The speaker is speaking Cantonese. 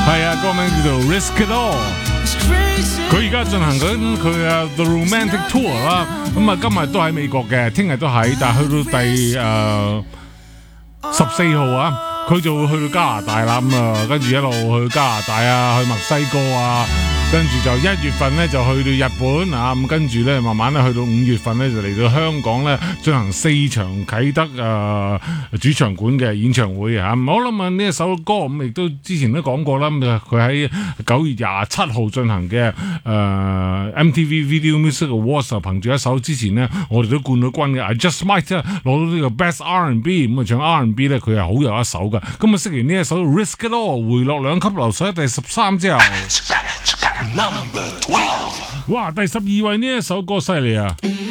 係啊，歌名叫做 Risk It All。佢而家進行緊佢嘅 The Romantic Tour 啦，咁啊今日都喺美國嘅，聽日都喺，但係去到第14號啊，佢就會去到加拿大啦，咁啊跟住一路去加拿大啊，去墨西哥啊。跟住就1月份咧就去到日本啊，咁跟住咧慢慢咧去到5月份咧就嚟到香港咧進行4場啟德主場館嘅演唱會啊。好啦，咁呢一首歌咁亦都之前都講過啦，咁佢喺9月27號進行嘅MTV Video Music Awards， 憑住一首之前呢我哋都冠咗軍嘅 I Just Might 攞到呢個 Best R&B， 咁啊唱 R&B 咧佢係好有一手噶。咁啊識完呢一首 Risk It All 回落2級流水第13之後。 Number 12。 哇！第12位呢一首歌犀利啊！